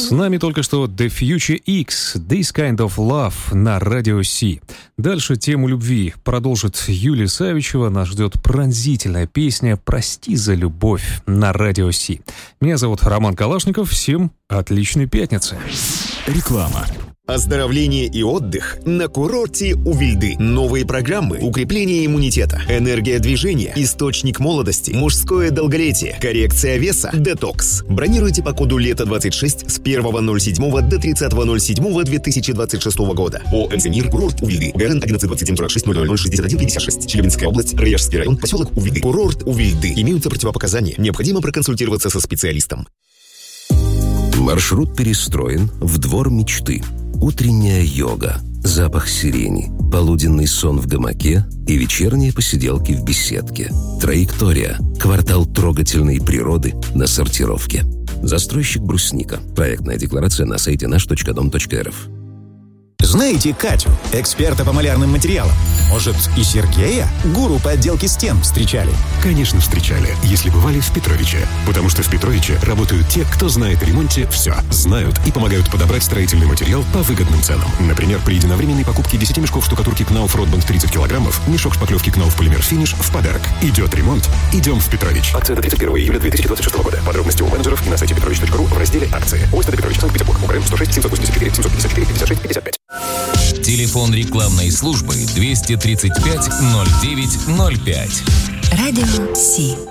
С нами только что The Future X, This Kind of Love на Радио Си. Дальше тему любви продолжит Юлия Савичева. Нас ждет пронзительная песня «Прости за любовь» на Радио Си. Меня зовут Роман Калашников. Всем отличной пятницы. Реклама. Оздоровление и отдых на курорте Увильды. Новые программы, укрепление иммунитета, энергия движения, источник молодости, мужское долголетие, коррекция веса, детокс. Бронируйте по коду ЛЕТО26 с 1.07 до 30.07.2026 года. ОМС МИР, курорт Увильды. ГРН 112746006156. Челябинская область, Раяжский район, поселок Увильды. Курорт Увильды. Имеются противопоказания. Необходимо проконсультироваться со специалистом. Маршрут перестроен в двор мечты. Утренняя йога, запах сирени, полуденный сон в гамаке и вечерние посиделки в беседке. Траектория. Квартал трогательной природы на сортировке. Застройщик «Брусника». Проектная декларация на сайте наш.дом.рф. Знаете Катю, эксперта по малярным материалам? Может, и Сергея, гуру по отделке стен, встречали? Конечно, встречали, если бывали в Петровиче. Потому что в Петровиче работают те, кто знает о ремонте все. Знают и помогают подобрать строительный материал по выгодным ценам. Например, при единовременной покупке 10 мешков штукатурки Knauf Ротбанд 30 килограммов, мешок шпаклевки Knauf Полимер Финиш в подарок. Идет ремонт, идем в Петрович. Акция до 31 июля 2026 года. Подробности у менеджеров и на сайте petrovich.ru в разделе «Акции». ОСТ Петрович, Санкт-Петербург. УКРМ 106 784 754 56 55. Телефон рекламной службы 235 09 05. Радио Си.